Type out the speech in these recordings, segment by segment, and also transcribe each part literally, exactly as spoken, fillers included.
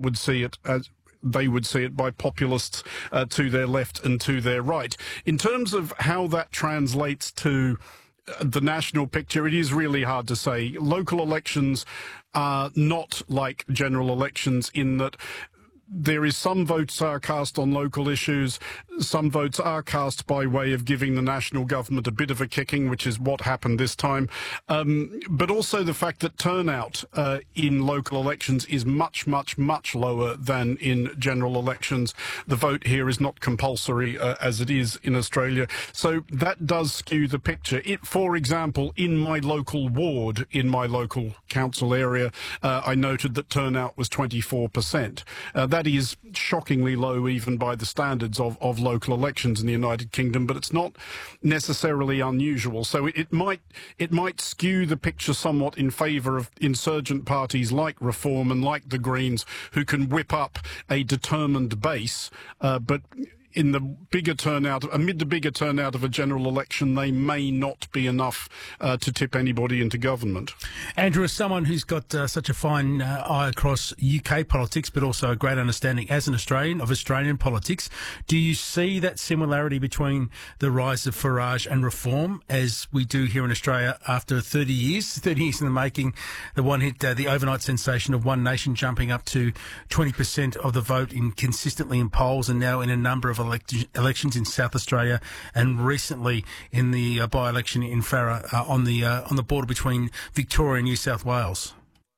would see it as they would see it by populists uh, to their left and to their right. In terms of how that translates to the national picture, it is really hard to say. Local elections are not like general elections in that there is some votes are cast on local issues, some votes are cast by way of giving the national government a bit of a kicking, which is what happened this time. Um, but also the fact that turnout uh, in local elections is much, much, much lower than in general elections. The vote here is not compulsory uh, as it is in Australia. So that does skew the picture. It, for example, in my local ward, in my local council area, uh, I noted that turnout was twenty-four percent. Uh, that is shockingly low even by the standards of, of local elections in the United Kingdom, but it's not necessarily unusual. So it, it might it might skew the picture somewhat in favour of insurgent parties like Reform and like the Greens, who can whip up a determined base, uh, but in the bigger turnout, amid the bigger turnout of a general election, they may not be enough uh, to tip anybody into government. Andrew, as someone who's got uh, such a fine uh, eye across U K politics, but also a great understanding as an Australian of Australian politics, do you see that similarity between the rise of Farage and Reform as we do here in Australia after thirty years, thirty years in the making, the one hit, uh, the overnight sensation of One Nation jumping up to twenty percent of the vote in consistently in polls, and now in a number of elect- elections in South Australia, and recently in the uh, by-election in Farrer uh, on the uh, on the border between Victoria and New South Wales?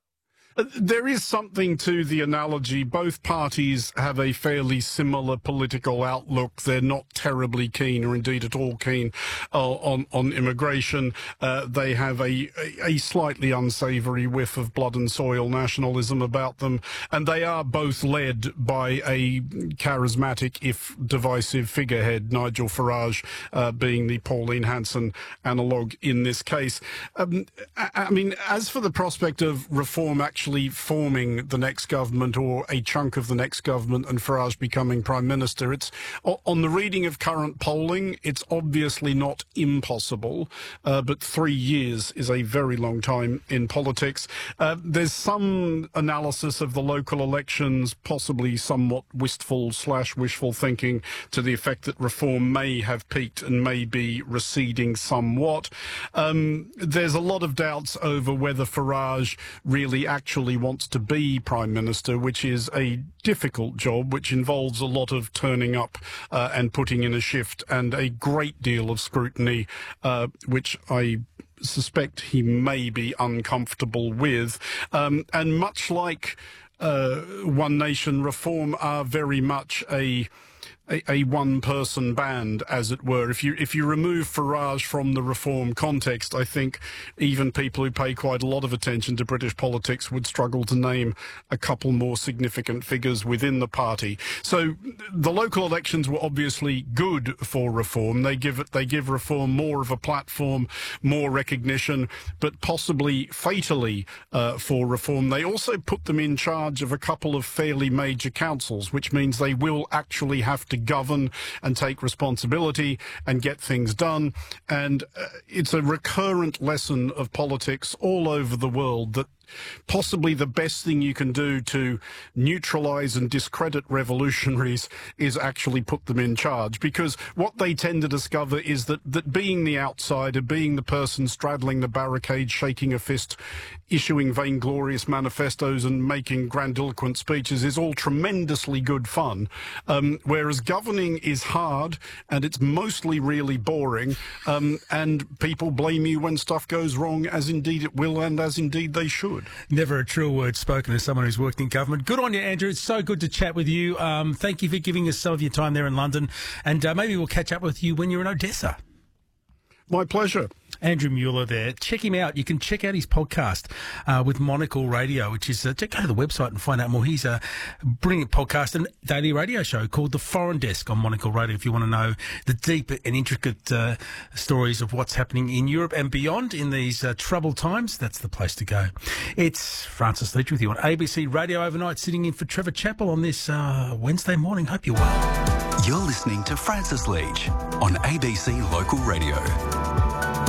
There is something to the analogy. Both parties have a fairly similar political outlook. They're not terribly keen, or indeed at all keen, uh, on, on immigration. Uh, they have a, a slightly unsavoury whiff of blood and soil nationalism about them. And they are both led by a charismatic, if divisive, figurehead, Nigel Farage uh, being the Pauline Hanson analogue in this case. Um, I, I mean, as for the prospect of Reform actually forming the next government, or a chunk of the next government, and Farage becoming Prime Minister, it's on the reading of current polling, it's obviously not impossible, uh, but three years is a very long time in politics. Uh, there's some analysis of the local elections, possibly somewhat wistful slash wishful thinking, to the effect that Reform may have peaked and may be receding somewhat. Um, there's a lot of doubts over whether Farage really actually wants to be Prime Minister, which is a difficult job, which involves a lot of turning up uh, and putting in a shift and a great deal of scrutiny, uh, which I suspect he may be uncomfortable with. Um, and much like uh, One Nation, Reform are very much a A, a one-person band, as it were. If you if you remove Farage from the Reform context, I think even people who pay quite a lot of attention to British politics would struggle to name a couple more significant figures within the party. So the local elections were obviously good for Reform. They give it they give Reform more of a platform, more recognition, but possibly fatally uh, for Reform, they also put them in charge of a couple of fairly major councils, which means they will actually have to govern and take responsibility and get things done. And uh, it's a recurrent lesson of politics all over the world that possibly the best thing you can do to neutralise and discredit revolutionaries is actually put them in charge, because what they tend to discover is that, that being the outsider, being the person straddling the barricade, shaking a fist, issuing vainglorious manifestos and making grandiloquent speeches is all tremendously good fun, um, whereas governing is hard and it's mostly really boring, um, and people blame you when stuff goes wrong, as indeed it will and as indeed they should. Never a true word spoken as someone who's worked in government. Good on you, Andrew. It's so good to chat with you. Um, thank you for giving us some of your time there in London, and uh, maybe we'll catch up with you when you're in Odessa. My pleasure. Andrew Mueller there. Check him out. You can check out his podcast uh, with Monocle Radio, which is, uh, go to the website and find out more. He's a brilliant podcast and daily radio show called The Foreign Desk on Monocle Radio, if you want to know the deep and intricate uh, stories of what's happening in Europe and beyond in these uh, troubled times. That's the place to go. It's Francis Leach with you on A B C Radio Overnight, sitting in for Trevor Chappell on this uh, Wednesday morning. Hope you're well. You're listening to Francis Leach on A B C Local Radio.